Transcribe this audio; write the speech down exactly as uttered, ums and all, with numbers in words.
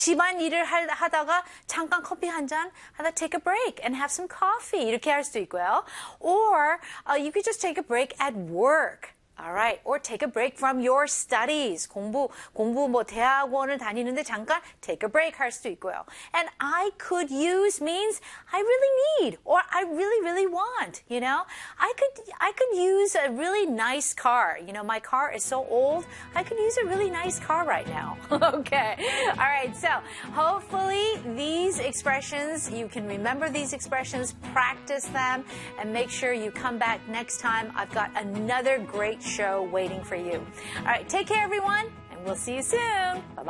집안일을 할- 하다가 잠깐 커피 한 잔 하다 take a break and have some coffee 이렇게 할 수도 있고요. Or uh, you could just take a break at work. Alright, or take a break from your studies. 공부, 공부 뭐 대학원을 다니는데 잠깐 take a break 할 수도 있고요. And I could use means I really need or I really, really want, you know. I could, I could use a really nice car. You know, my car is so old, I could use a really nice car right now. Okay, alright, so hopefully these expressions, you can remember these expressions, practice them, and make sure you come back next time. I've got another great show waiting for you. All right, take care, everyone, and we'll see you soon. Bye-bye.